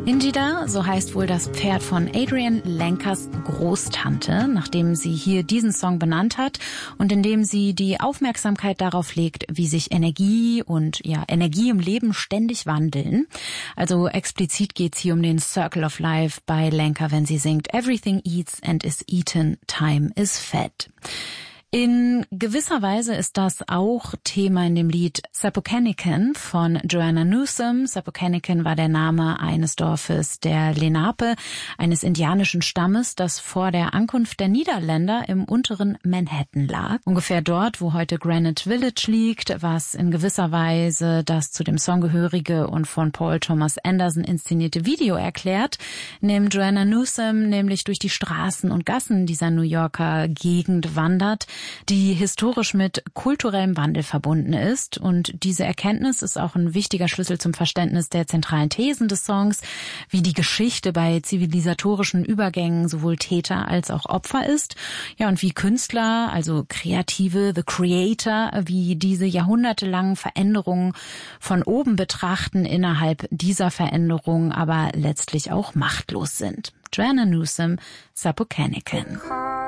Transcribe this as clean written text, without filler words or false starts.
Ingida, so heißt wohl das Pferd von Adrienne Lenkers Großtante, nachdem sie hier diesen Song benannt hat und indem sie die Aufmerksamkeit darauf legt, wie sich Energie und Energie im Leben ständig wandeln. Also explizit geht's hier um den Circle of Life bei Lenker, wenn sie singt Everything eats and is eaten, time is fed. In gewisser Weise ist das auch Thema in dem Lied Sapokanikan von Joanna Newsom. Sapokanikan war der Name eines Dorfes der Lenape, eines indianischen Stammes, das vor der Ankunft der Niederländer im unteren Manhattan lag. Ungefähr dort, wo heute Greenwich Village liegt, was in gewisser Weise das zu dem Song gehörige und von Paul Thomas Anderson inszenierte Video erklärt, nimmt Joanna Newsom nämlich durch die Straßen und Gassen dieser New Yorker Gegend wandert, die historisch mit kulturellem Wandel verbunden ist. Und diese Erkenntnis ist auch ein wichtiger Schlüssel zum Verständnis der zentralen Thesen des Songs, wie die Geschichte bei zivilisatorischen Übergängen sowohl Täter als auch Opfer ist. Ja, und wie Künstler, also Kreative, the Creator, wie diese jahrhundertelangen Veränderungen von oben betrachten, innerhalb dieser Veränderungen aber letztlich auch machtlos sind. Joanna Newsom, Sapokanikan.